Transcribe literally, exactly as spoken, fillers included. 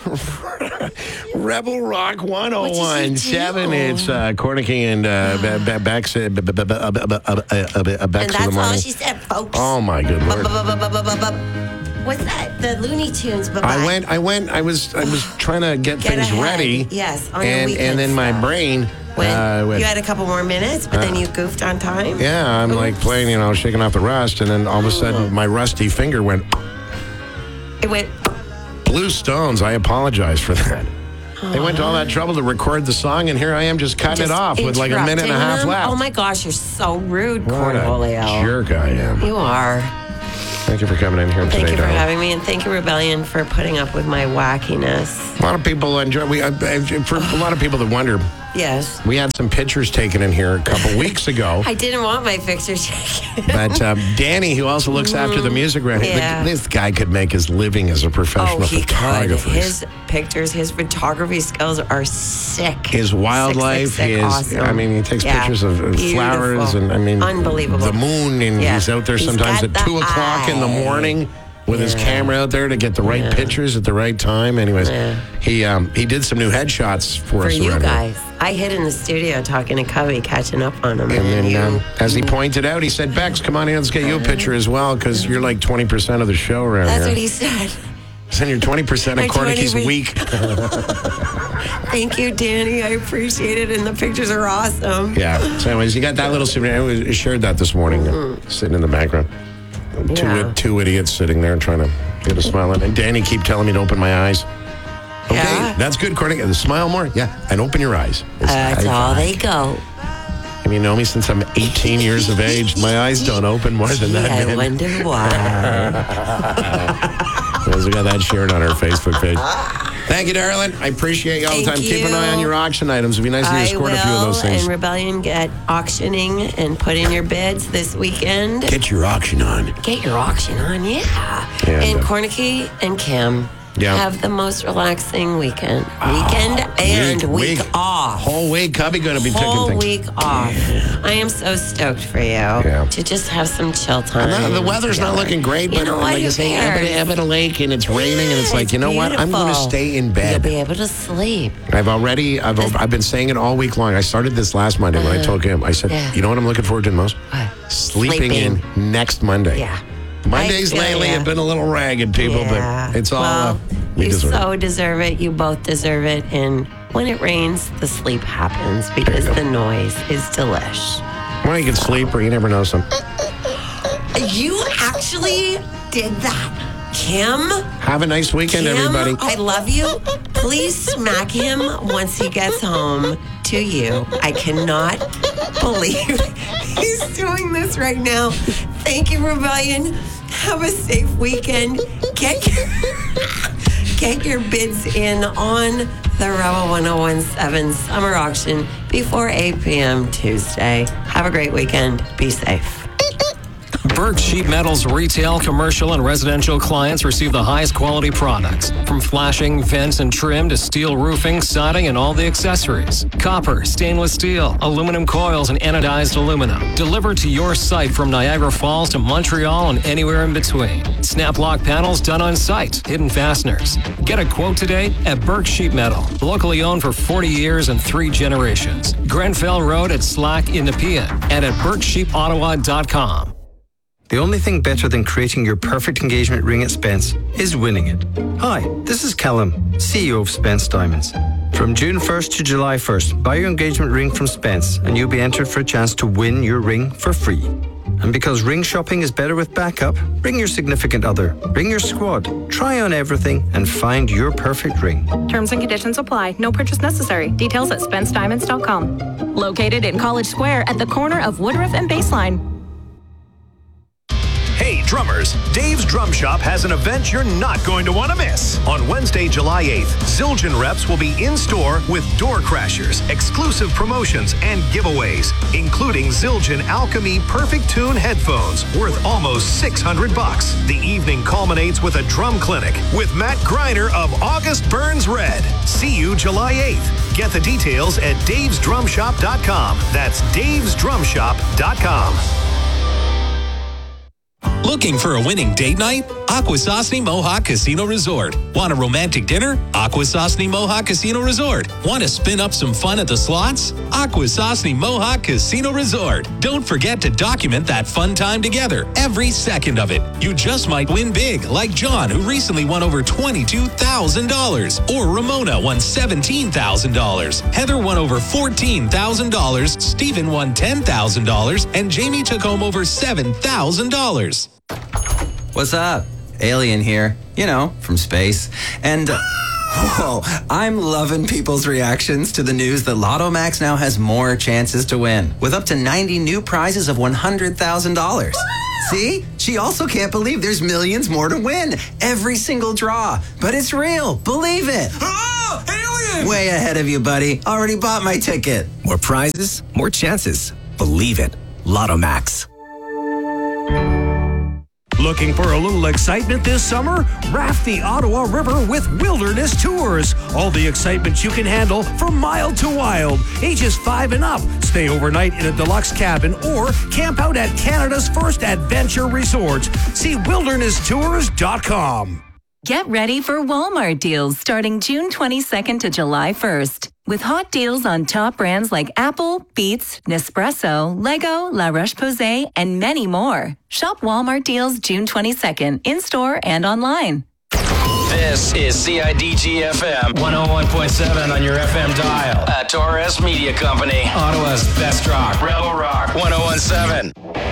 Rebel Rock one oh one point seven. It's uh, Cornicky and uh, ba- ba- Bex uh, b- b- b- b- uh, b- uh, uh, And Bex for the that's all morning. she said, folks. Oh my good lord! What's that? The Looney Tunes. Bye-bye. I went. I went. I was. I was trying to get, Get things ahead. ready. Yes, on your and weekend and then my stuff. brain. When uh, went, you had a couple more minutes, but then you goofed on time. yeah, I'm like playing, you know, shaking off the rust, and then all of a sudden my rusty finger went. It went. Blue Stones. I apologize for that. They went to all that trouble to record the song, and here I am just cutting Just it off with like a minute and a half interrupting them. left. Oh my gosh, you're so rude, What a Cornholio. jerk I am. You are. Thank you for coming in here Thank today, you for darling. having me, and thank you, Rebellion, for putting up with my wackiness. A lot of people enjoy. We uh, for a lot of people that wonder. Yes. We had some pictures taken in here a couple weeks ago. I didn't want my picture taken. But um, Danny, who also looks after the music around here, Yeah. this guy could make his living as a professional Oh, he could. photographer. His pictures, his photography skills are sick. His wildlife, Sick, sick, sick, his, awesome. I mean, he takes Yeah, pictures of of beautiful. flowers and, I mean, Unbelievable. the moon, and Yeah. he's out there He's sometimes got at the two o'clock in the eye. morning with his Yeah. camera out there to get the right Yeah. pictures at the right time. Anyways, Yeah. he um, he did some new headshots for, For us you around here. guys. I hid in the studio talking to Cubby, catching up on him. And then, you, um, as he pointed out, he said, Bex, come on in, let's get you a picture as well, because you're like twenty percent of the show around that's here. what he said. Then you're twenty percent of I'm Cornicky's twenty week. Thank you, Danny. I appreciate it, and the pictures are awesome. Yeah. So anyways, you got that little souvenir. I was- shared that this morning, uh, sitting in the background. Two, Yeah. two idiots sitting there trying to get a smile on. And Danny keep telling me to open my eyes. Okay, Yeah. that's good, Cornicky. Smile more. Yeah, and open your eyes. It's That's high all five. they go. And you know me since I'm eighteen years of age. My eyes don't open more than that, I man. wonder why. Because we got that shared on our Facebook page. Thank you, darling. I appreciate you all the Thank time. Keep an you. eye on your auction items. It'd be nice to I escort will, a few of those things. and Rebellion get auctioning and put in your bids this weekend. Get your auction on. Get your auction on, yeah. Yeah, and but- Cornicky and Kim Yeah. have the most relaxing weekend. Weekend and week, off. Whole week, Cubby going to be taking Whole things. week off. I am so stoked for you Yeah. to just have some chill time. No, the weather's not together. looking great, You but know what? like you Who say, I'm cares? at, I'm at a lake and it's raining, and it's like, It's you know what? I'm going to beautiful. stay in You'll bed. be able to sleep. I've already, I've, I've been saying it all week long. I started this last Monday when I told him, I said, Yeah. you know what I'm looking forward to the most? What? Sleeping, Sleeping. in next Monday. Yeah. Mondays I feel lately ya. have been a little ragged, people, Yeah. but it's all, well, uh, we you deserve so it. deserve it. You both deserve it. And when it rains, the sleep happens because the noise is delish. Well, you can sleep or you never know some. You actually did that, Kim. Have a nice weekend, Kim, everybody. I love you. Please smack him once he gets home to you. I cannot believe he's doing this right now. Thank you, Rebellion. Have a safe weekend. Get your, get your bids in on the Rebel one oh one point seven summer auction before eight p.m. Tuesday. Have a great weekend. Be safe. Burke Sheet Metal's retail, commercial, and residential clients receive the highest quality products. From flashing, vents, and trim to steel roofing, siding, and all the accessories. Copper, stainless steel, aluminum coils, and anodized aluminum. Delivered to your site from Niagara Falls to Montreal and anywhere in between. Snap lock panels done on site. Hidden fasteners. Get a quote today at Burke Sheet Metal. Locally owned for forty years and three generations. Grenfell Road at Slack in Nepean and at burke sheep ottawa dot com. The only thing better than creating your perfect engagement ring at Spence is winning it. Hi, this is Callum, C E O of Spence Diamonds. From June first to July first, buy your engagement ring from Spence and you'll be entered for a chance to win your ring for free. And because ring shopping is better with backup, bring your significant other, bring your squad, try on everything and find your perfect ring. Terms and conditions apply. No purchase necessary. Details at spence diamonds dot com. Located in College Square at the corner of Woodruff and Baseline. Hey, drummers, Dave's Drum Shop has an event you're not going to want to miss. On Wednesday, July eighth, Zildjian reps will be in store with Door Crashers, exclusive promotions, and giveaways, including Zildjian Alchemy Perfect Tune headphones worth almost six hundred bucks. The evening culminates with a drum clinic with Matt Greiner of August Burns Red. See you July eighth. Get the details at daves drum shop dot com. That's daves drum shop dot com. Looking for a winning date night? Akwesasne Mohawk Casino Resort. Want a romantic dinner? Akwesasne Mohawk Casino Resort. Want to spin up some fun at the slots? Akwesasne Mohawk Casino Resort. Don't forget to document that fun time together, every second of it. You just might win big, like John, who recently won over twenty-two thousand dollars. Or Ramona won seventeen thousand dollars. Heather won over fourteen thousand dollars. Stephen won ten thousand dollars. And Jamie took home over seven thousand dollars. What's up? Alien here, you know, from space. And, uh, whoa, I'm loving people's reactions to the news that Lotto Max now has more chances to win, with up to ninety new prizes of one hundred thousand dollars. See? She also can't believe there's millions more to win. Every single draw. But it's real. Believe it. Oh, alien! Way ahead of you, buddy. Already bought my ticket. More prizes, more chances. Believe it. Lotto Max. Looking for a little excitement this summer? Raft the Ottawa River with Wilderness Tours. All the excitement you can handle from mild to wild. Ages five and up. Stay overnight in a deluxe cabin or camp out at Canada's first adventure resort. See wilderness tours dot com. Get ready for Walmart deals starting June twenty-second to July first. With hot deals on top brands like Apple, Beats, Nespresso, Lego, La Roche-Posay, and many more. Shop Walmart deals June twenty-second, in-store and online. This is C I D G F M one oh one point seven on your F M dial. A Torres Media Company. Ottawa's best rock. Rebel Rock one oh one seven.